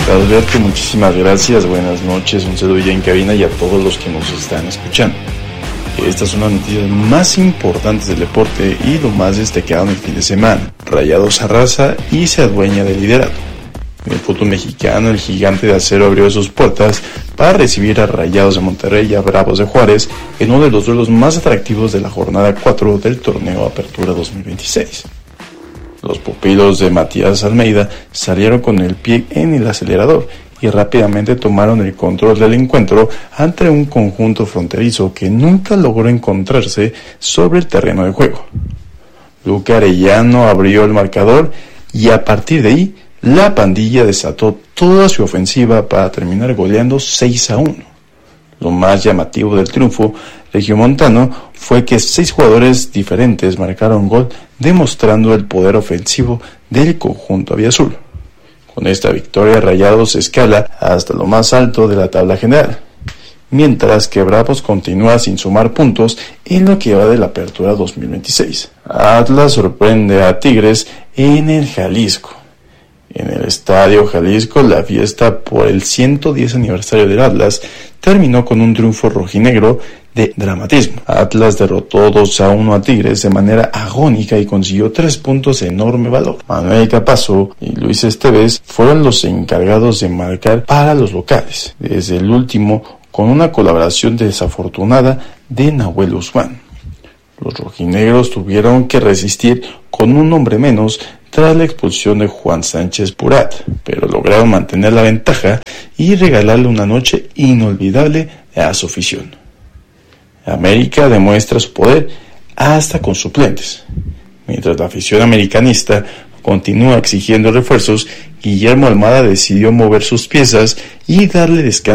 Alberto, muchísimas gracias, buenas noches, un saludo ya en cabina y a todos los que nos están escuchando. Estas son las noticias más importantes del deporte y lo más destacado en el fin de semana. Rayados arrasa y se adueña del liderato. En el fútbol mexicano, el Gigante de Acero abrió sus puertas para recibir a Rayados de Monterrey y a Bravos de Juárez en uno de los duelos más atractivos de la jornada 4 del torneo Apertura 2026. Los pupilos de Matías Almeida salieron con el pie en el acelerador y rápidamente tomaron el control del encuentro ante un conjunto fronterizo que nunca logró encontrarse sobre el terreno de juego. Luca Arellano abrió el marcador y a partir de ahí la pandilla desató toda su ofensiva para terminar goleando 6-1. Lo más llamativo del triunfo regiomontano fue que 6 jugadores diferentes marcaron gol, demostrando el poder ofensivo del conjunto aviazul. Con esta victoria, Rayados escala hasta lo más alto de la tabla general, mientras que Bravos continúa sin sumar puntos en lo que va de la Apertura 2026. Atlas sorprende a Tigres en el Jalisco. En el Estadio Jalisco, la fiesta por el 110 aniversario del Atlas terminó con un triunfo rojinegro de dramatismo. Atlas derrotó 2-1 a Tigres de manera agónica y consiguió 3 puntos de enorme valor. Manuel Capazo y Luis Esteves fueron los encargados de marcar para los locales, desde el último con una colaboración desafortunada de Nahuel Guzmán. Los rojinegros tuvieron que resistir con un hombre menos tras la expulsión de Juan Sánchez Purat, pero lograron mantener la ventaja y regalarle una noche inolvidable a su afición. América demuestra su poder hasta con suplentes. Mientras la afición americanista continúa exigiendo refuerzos, Guillermo Almada decidió mover sus piezas y darle descanso